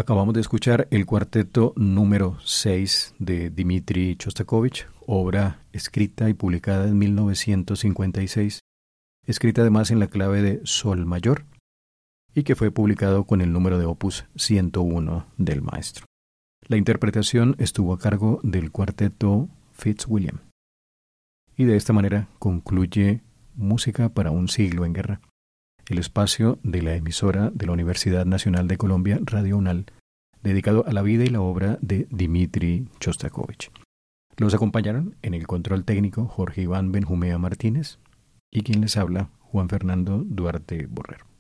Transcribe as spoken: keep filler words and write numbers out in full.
Acabamos de escuchar el cuarteto número seis de Dmitri Shostakovich, obra escrita y publicada en mil novecientos cincuenta y seis, escrita además en la clave de sol mayor, y que fue publicado con el número de opus ciento uno del maestro. La interpretación estuvo a cargo del cuarteto Fitzwilliam. Y de esta manera concluye Música para un siglo en guerra, el espacio de la emisora de la Universidad Nacional de Colombia, Radio UNAL, dedicado a la vida y la obra de Dmitri Shostakovich. Los acompañaron en el control técnico Jorge Iván Benjumea Martínez y quien les habla, Juan Fernando Duarte Borrero.